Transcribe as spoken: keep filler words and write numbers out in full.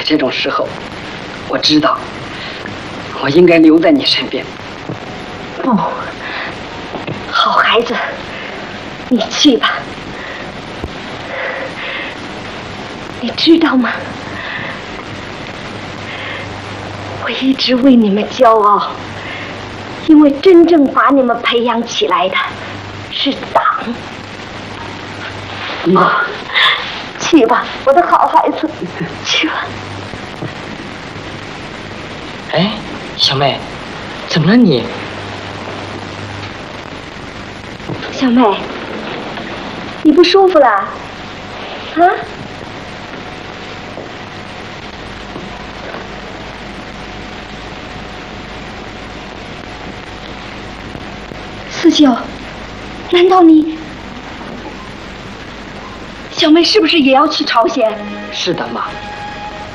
在这种时候，我知道我应该留在你身边。 不，好孩子，你去吧。你知道吗？我一直为你们骄傲，因为真正把你们培养起来的是党。 妈， 去吧，我的好孩子，去吧。 哎，小妹，怎么了你？ 小妹，你不舒服了？啊？四舅，难道你？小妹是不是也要去朝鲜？ 是的，妈。